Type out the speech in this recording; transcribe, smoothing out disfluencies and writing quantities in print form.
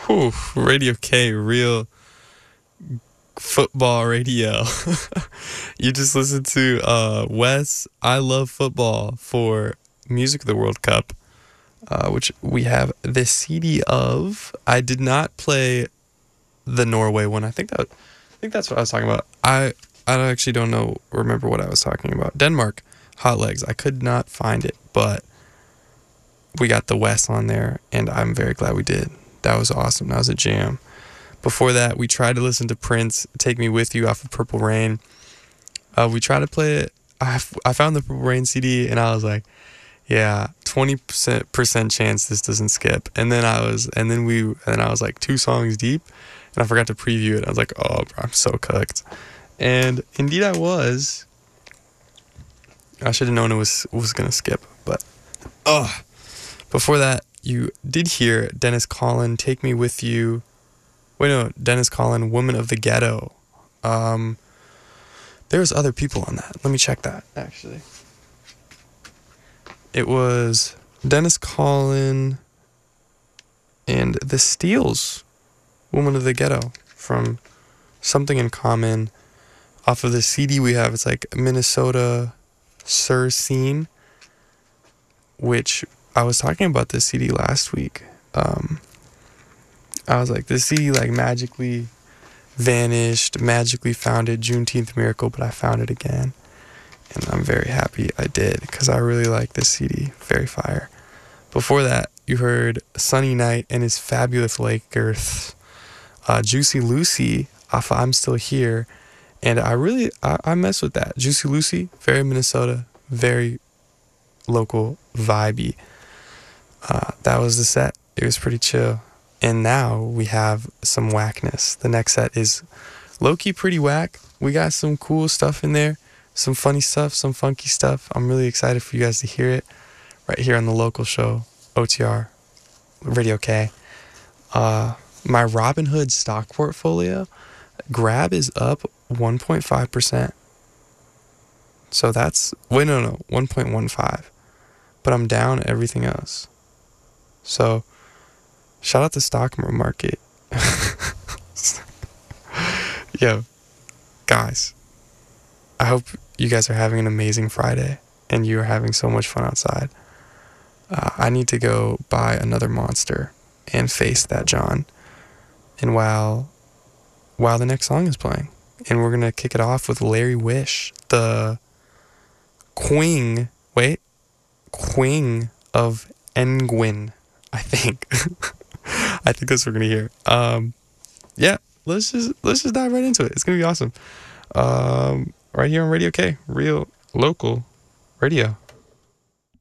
Whew, Radio K, real football radio. You just listened to Wes, I Love Football for Music of the World Cup, which we have the CD of. I did not play the Norway one. I think that's what I was talking about. I actually don't remember what I was talking about. Denmark, Hot Legs. I could not find it, but we got the Wes on there, and I'm very glad we did. That was awesome. That was a jam. Before that, we tried to listen to Prince, Take Me With You off of Purple Rain. We tried to play it. I found the Purple Rain CD, and I was like, yeah, 20% chance this doesn't skip. And then I was like 2 songs deep, and I forgot to preview it. I was like, oh, bro, I'm so cooked. And indeed I was. I should have known it was going to skip, but before that, you did hear Dennis Collin, Take Me With You. Wait, no, Dennis Collin, Woman of the Ghetto. There's other people on that. Let me check that, actually. It was Dennis Collin and The Steels, Woman of the Ghetto, from Something in Common. Off of the CD we have, it's like Minnesota Sur Scene, which I was talking about this CD last week. I was like, this CD like magically vanished, magically found it, Juneteenth miracle, but I found it again. And I'm very happy I did, because I really like this CD. Very fire. Before that, you heard Sunny Night and his Fabulous Lakers, Juicy Lucy off of I'm Still Here. And I mess with that. Juicy Lucy, very Minnesota, very local, vibey. That was the set. It was pretty chill. And now we have some whackness. The next set is low-key pretty whack. We got some cool stuff in there, some funny stuff, some funky stuff. I'm really excited for you guys to hear it right here on the local show, OTR, Radio K. My Robinhood stock portfolio, Grab is up 1.5%. So that's, 1.15. But I'm down everything else. So, shout out to stock market. Yo, guys, I hope you guys are having an amazing Friday and you are having so much fun outside. I need to go buy another monster and face that John. And while the next song is playing, and we're gonna kick it off with Larry Wish, the Queen of Engwin, I think. I think that's what we're gonna hear. Yeah, let's just dive right into it. It's gonna be awesome. Right here on Radio K, real local radio.